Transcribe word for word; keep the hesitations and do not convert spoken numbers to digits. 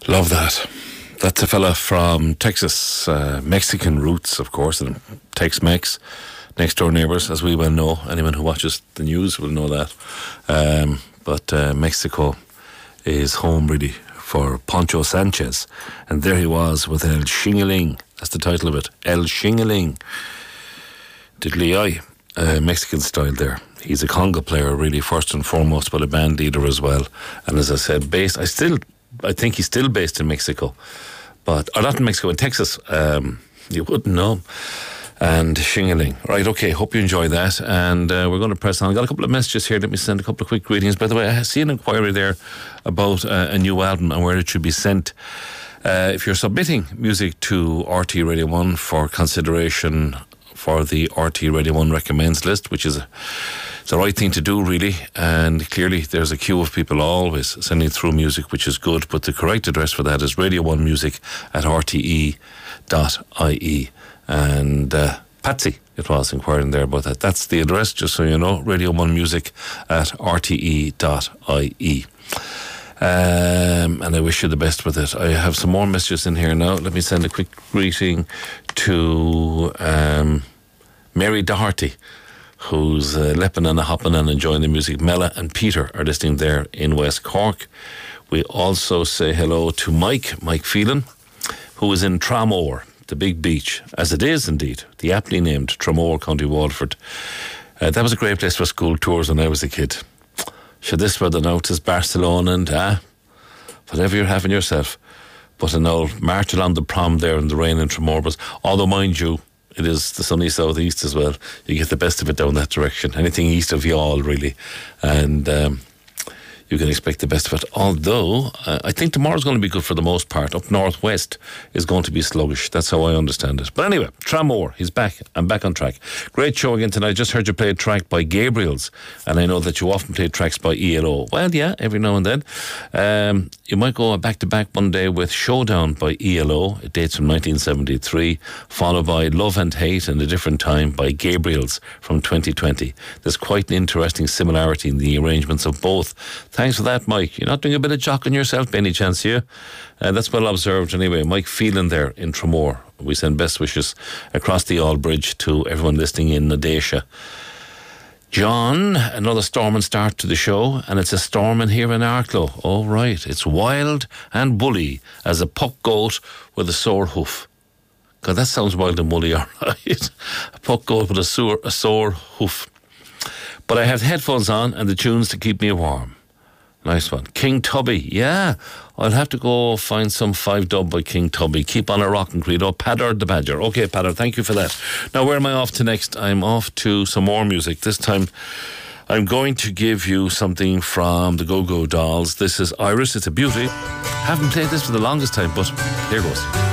Love that. That's a fella from Texas, uh, Mexican roots, of course, and Tex-Mex, next door neighbours, as we well know. Anyone who watches the news will know that. Um, but uh, Mexico is home, really, for Poncho Sanchez. And there he was with El Shingaling. That's the title of it. El Shingaling. Diddly-eye. Uh, Mexican style there. He's a conga player, really, first and foremost, but a band leader as well. And as I said, based, I still, I think he's still based in Mexico. But, or not in Mexico, in Texas. Um, you wouldn't know. And Shingaling. Right, okay, hope you enjoy that. And uh, we're going to press on. I got a couple of messages here. Let me send a couple of quick greetings. By the way, I see an inquiry there about uh, a new album and where it should be sent. Uh, if you're submitting music to R T Radio one for consideration for the R T Radio one Recommends list, which is a, it's the right thing to do, really. And clearly there's a queue of people always sending through music, which is good. But the correct address for that is Radio one Music at R T E dot I E. And uh, Patsy, it was inquiring there about that. That's the address, just so you know, Radio one Music at R T E dot I E. Um, and I wish you the best with it. I have some more messages in here now. Let me send a quick greeting to um, Mary Doherty, who's uh, lepping and a hopping and enjoying the music. Mella and Peter are listening there in West Cork. We also say hello to Mike, Mike Phelan, who is in Tramore, the big beach, as it is indeed, the aptly named Tramore, County Waterford. Uh, that was a great place for school tours when I was a kid. Should this were the note is Barcelona and ah, whatever you're having yourself. But an old march along the prom there in the rain in Tramore. Although, mind you, it is the sunny southeast as well. You get the best of it down that direction. Anything east of Youghal, really. And um, you can expect the best of it. Although, uh, I think tomorrow's going to be good for the most part. Up northwest is going to be sluggish. That's how I understand it. But anyway, Tramore, he's back. I'm back on track. Great show again tonight. I just heard you play a track by Gabriels. And I know that you often play tracks by E L O. Well, yeah, every now and then. Um, you might go back-to-back one day with Showdown by E L O. It dates from nineteen seventy-three. Followed by Love and Hate in a Different Time by Gabriels from twenty twenty. There's quite an interesting similarity in the arrangements of both. Thanks for that, Mike. You're not doing a bit of jocking yourself by any chance here? Uh, that's well observed anyway. Mike Phelan there in Tramore. We send best wishes across the All Bridge to everyone listening in Nadesha. John, another storming start to the show, and it's a storming here in Arklow. Oh, right. It's wild and woolly as a puck goat with a sore hoof. God, that sounds wild and woolly, all right. A puck goat with a sore, a sore hoof. But I have headphones on and the tunes to keep me warm. Nice one. King Tubby, yeah. I'll have to go find some five dub by King Tubby. Keep on a rockin' Credo. Padder the Badger. Okay, Padder, thank you for that. Now, where am I off to next? I'm off to some more music. This time, I'm going to give you something from the Go-Go Dolls. This is Iris. It's a beauty. Haven't played this for the longest time, but here goes.